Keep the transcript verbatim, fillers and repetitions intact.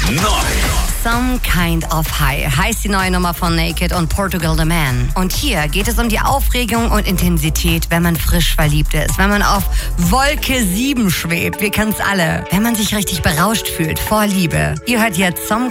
Some Kind of High heißt die neue Nummer von Naked und Portugal the Man. Und hier geht es um die Aufregung und Intensität, wenn man frisch verliebt ist, wenn man auf Wolke sieben schwebt, wir kennen's alle, wenn man sich richtig berauscht fühlt vor Liebe. Ihr hört jetzt Some